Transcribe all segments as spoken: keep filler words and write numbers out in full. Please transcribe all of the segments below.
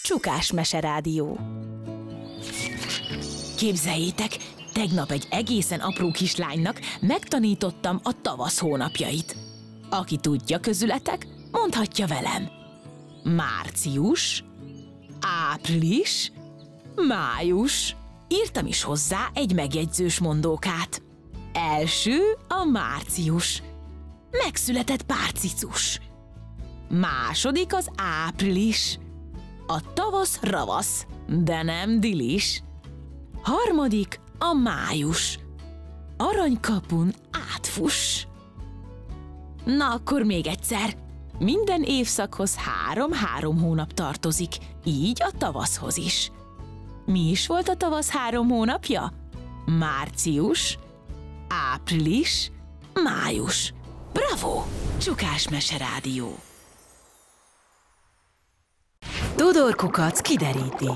Csukás Meserádió. Képzeljétek, tegnap egy egészen apró kislánynak megtanítottam a tavasz hónapjait. Aki tudja közületek, mondhatja velem. Március, április, május. Írtam is hozzá egy megjegyzős mondókát. Első a március. Megszületett pár cicus. Második az április. A tavasz ravasz, de nem dilis. Harmadik a május. Aranykapun átfuss. Na akkor még egyszer. Minden évszakhoz három-három hónap tartozik, így a tavaszhoz is. Mi is volt a tavasz három hónapja? Március, április, május. Bravo! Csukás Meserádió. Tudor Kukac kideríti.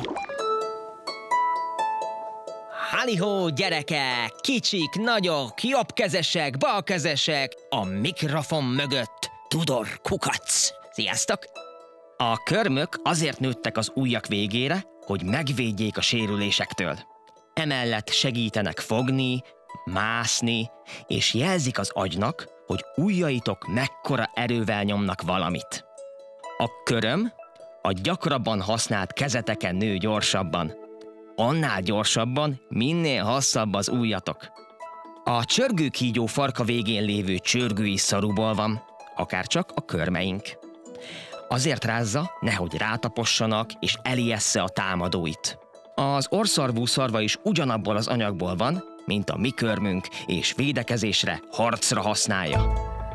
Halihó, gyerekek! Kicsik, nagyok, jobbkezesek, balkezesek, a mikrofon mögött Tudor Kukac. Sziasztok! A körmök azért nőttek az ujjak végére, hogy megvédjék a sérülésektől. Emellett segítenek fogni, mászni, és jelzik az agynak, hogy ujjaitok mekkora erővel nyomnak valamit. A köröm a gyakrabban használt kezeteken nő gyorsabban. Annál gyorsabban, minél hosszabb az ujjatok. A csörgőkígyó farka végén lévő csörgő is szarúból van, akárcsak a körmeink. Azért rázza, nehogy rátapossanak és elijessze a támadóit. Az orrszarvú szarva is ugyanabból az anyagból van, mint a mi körmünk, és védekezésre, harcra használja.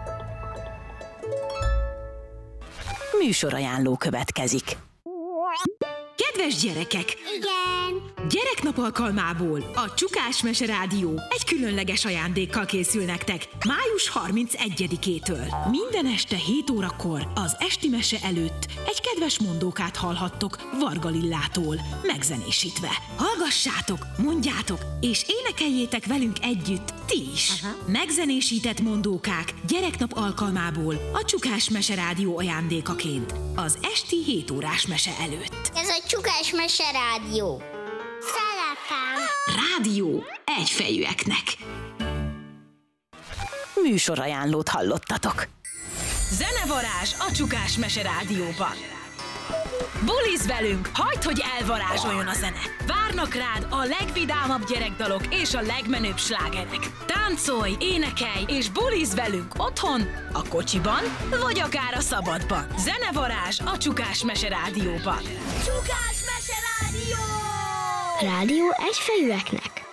Műsorajánló következik. Kedves gyerekek! Igen! Gyereknap alkalmából a Csukás Meserádió egy különleges ajándékkal készül nektek május harmincegyedikétől. Minden este hét órakor az esti mese előtt egy kedves mondókát hallhattok Varga Lillától, megzenésítve. Hallgassátok, mondjátok, és énekeljétek velünk együtt ti is. Aha. Megzenésített mondókák gyereknap alkalmából a Csukás Meserádió ajándékaként az esti hét órás mese előtt. Ez a Csukás Meserádió. Szeretem. Rádió egyfejűeknek. Műsorajánlót hallottatok. Zenevarázs a Csukás Meserádióban. Bulizz velünk, hagyd, hogy elvarázsoljon a zene. Várnak rád a legvidámabb gyerekdalok és a legmenőbb slágerek. Táncolj, énekelj és bulizz velünk otthon, a kocsiban, vagy akár a szabadban. Zenevarázs a Csukás Meserádióban. Csukás Meserádió! Rádió egyfejűeknek.